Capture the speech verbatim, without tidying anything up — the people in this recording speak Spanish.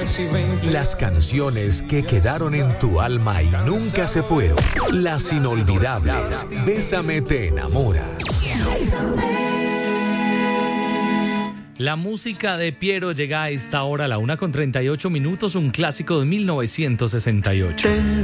Las canciones que quedaron en tu alma y nunca se fueron. Las inolvidables. Bésame te enamora. La música de Piero llega a esta hora a la una con treinta y ocho minutos, un clásico de mil novecientos sesenta y ocho. Tengo